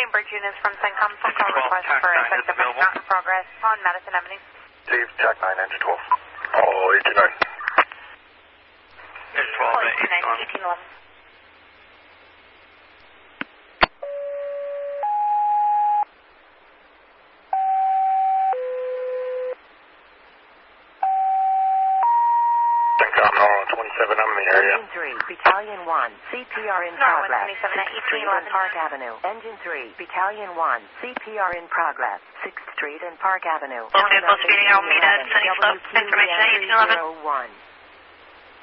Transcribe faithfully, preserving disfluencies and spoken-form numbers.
Cambridge units from CENTCOM, phone call request for effective not in progress on Madison Avenue. Steve, Jack nine, engine twelve. Oh, eighteen nine. Engine twelve, eighteen nine, eighteen eleven. CENTCOM, Norwell twenty-seven, I'm in the area. Engine three, Battalion one, C P R in Norwell progress. twenty-seven at sixth Street eighteen and Park Avenue. Engine three, Battalion one, C P R in progress. sixth Street and Park Avenue. Both vehicles speeding out, meet at Sunny Slope. Information at eighteen eleven. one.